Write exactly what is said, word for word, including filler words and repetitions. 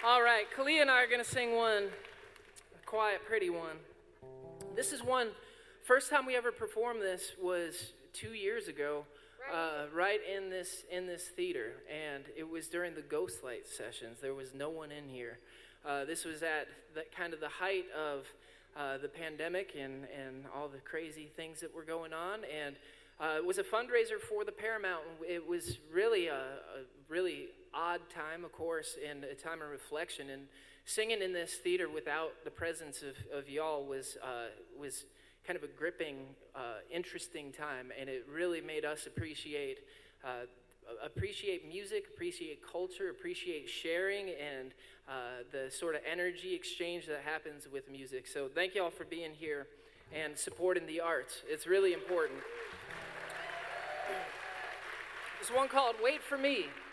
All right, Kalia and I are going to sing one, a quiet, pretty one. This is one, first time we ever performed this was two years ago, uh, right in this in this theater, and it was during the Ghostlight sessions. There was no one in here. Uh, this was at the, kind of the height of uh, the pandemic and, and all the crazy things that were going on, and uh, it was a fundraiser for the Paramount. It was really a, a really odd time, of course, and a time of reflection, and singing in this theater without the presence of, of y'all was uh, was kind of a gripping, uh, interesting time, and it really made us appreciate uh, appreciate music, appreciate culture, appreciate sharing, and uh, the sort of energy exchange that happens with music. So thank y'all for being here and supporting the arts. It's really important. There's one called Wait For Me.